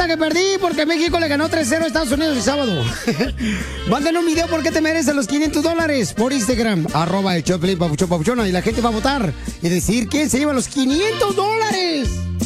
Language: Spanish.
que perdí porque México le ganó 3-0 a Estados Unidos el sábado. Mándenle un video por qué te mereces los $500 por Instagram, @el show de Piolín, papuchón, papuchona, y la gente va a votar y decir quién se lleva los $500.